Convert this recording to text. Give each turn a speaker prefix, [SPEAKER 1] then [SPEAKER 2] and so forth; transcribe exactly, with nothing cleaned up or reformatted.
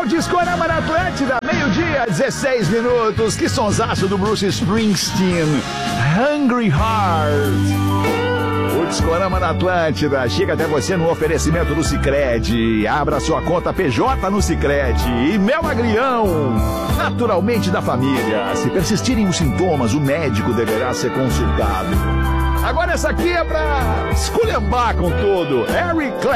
[SPEAKER 1] o Discorama na Atlântida, meio-dia, dezesseis minutos. Que sonsaço do Bruce Springsteen, Hungry Heart. O Discorama na Atlântida chega até você no oferecimento do Sicredi. Abra sua conta P J no Sicredi. E Mel Agrião, naturalmente da família. Se persistirem os sintomas, o médico deverá ser consultado. Agora essa aqui é pra esculhambar com tudo. Harry Clapton.